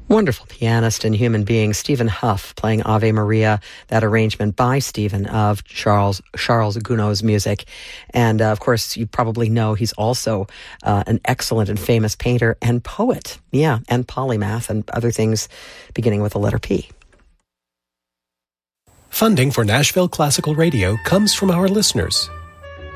Wonderful pianist and human being, Stephen Huff, playing Ave Maria, that arrangement by Stephen of Charles Gounod's music. And of course, you probably know he's also an excellent and famous painter and poet. Yeah, and polymath and other things beginning with the letter P. Funding for Nashville Classical Radio comes from our listeners